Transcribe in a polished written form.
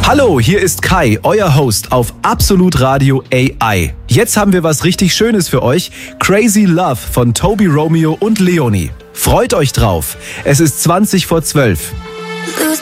Hallo, hier ist Kai, euer Host auf Absolut Radio AI. Jetzt haben wir was richtig Schönes für euch. Crazy Love von Toby Romeo und Leonie. Freut euch drauf. Es ist 20 vor 12.